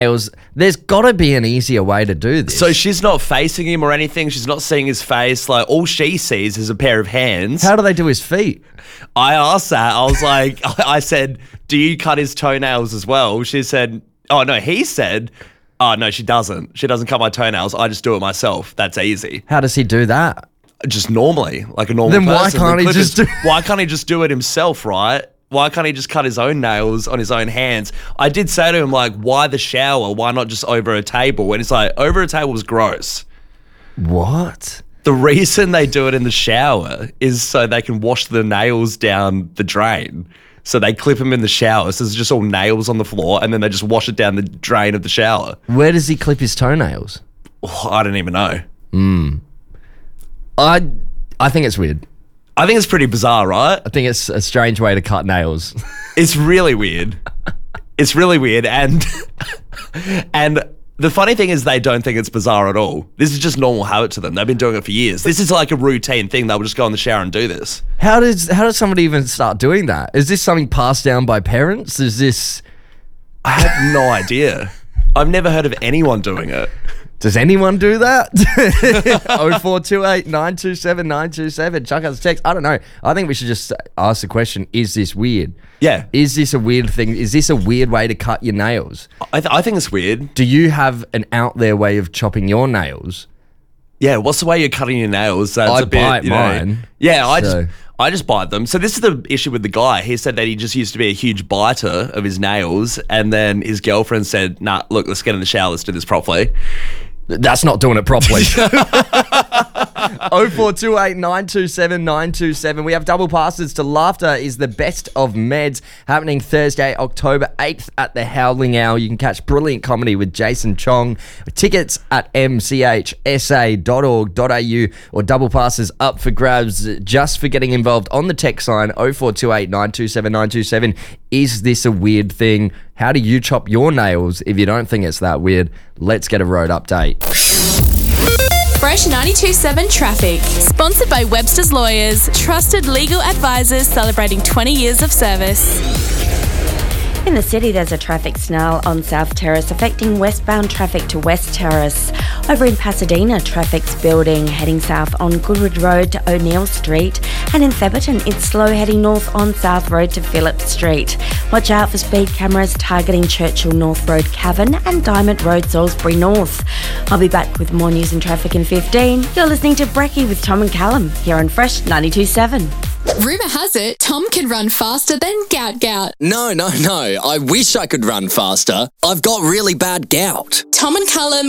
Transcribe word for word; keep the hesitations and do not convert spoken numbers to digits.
nails. There's got to be an easier way to do this. So she's not facing him or anything. She's not seeing his face. Like, all she sees is a pair of hands. How do they do his feet? I asked that. I was like, I said, do you cut his toenails as well? She said, oh, no. He said, oh, no, she doesn't. She doesn't cut my toenails. I just do it myself. That's easy. How does he do that? Just normally, like a normal Then person. why can't he just do- Why can't he just do it himself, right? Why can't he just cut his own nails on his own hands? I did say to him, like, why the shower? Why not just over a table? And he's like, over a table is gross. What? The reason they do it in the shower is so they can wash the nails down the drain. So they clip them in the shower. So there's just all nails on the floor, and then they just wash it down the drain of the shower. Where does he clip his toenails? Oh, I don't even know. Hmm. I, I think it's weird. I think it's pretty bizarre, right? I think it's a strange way to cut nails. It's really weird. It's really weird. And and the funny thing is they don't think it's bizarre at all. This is just normal habit to them. They've been doing it for years. This is like a routine thing. They'll just go in the shower and do this. How does how does somebody even start doing that? Is this something passed down by parents? Is this... I have no idea. I've never heard of anyone doing it. Does anyone do that? oh four two eight, nine two seven, nine two seven. Chuck us a text. I don't know. I think we should just ask the question, is this weird? Yeah. Is this a weird thing? Is this a weird way to cut your nails? I, th- I think it's weird. Do you have an out there way of chopping your nails? Yeah, what's the way you're cutting your nails? That's I a bit, bite you know, mine. Yeah, I so. just I just bite them. So this is the issue with the guy. He said that he just used to be a huge biter of his nails, and then his girlfriend said, nah, look, let's get in the shower, let's do this properly. That's not doing it properly. oh four two eight, nine two seven, nine two seven. We have double passes to Laughter is the Best of Meds happening Thursday, October eighth at the Howling Owl. You can catch brilliant comedy with Jason Chong. Tickets at m c h s a dot org dot a u or double passes up for grabs just for getting involved on the text line oh four two eight, nine two seven, nine two seven. Is this a weird thing? How do you chop your nails? If you don't think it's that weird, let's get a road update. Fresh ninety-two point seven Traffic. Sponsored by Webster's Lawyers. Trusted legal advisors celebrating twenty years of service. In the city, there's a traffic snarl on South Terrace affecting westbound traffic to West Terrace. Over in Pasadena, traffic's building heading south on Goodwood Road to O'Neill Street. And in Theberton, it's slow heading north on South Road to Phillip Street. Watch out for speed cameras targeting Churchill North Road Cavan and Diamond Road Salisbury North. I'll be back with more news and traffic in fifteen. You're listening to Brekkie with Tom and Callum here on Fresh ninety-two point seven. Rumour has it, Tom can run faster than Gout Gout. No, no, no. I wish I could run faster. I've got really bad gout. Tom and Callum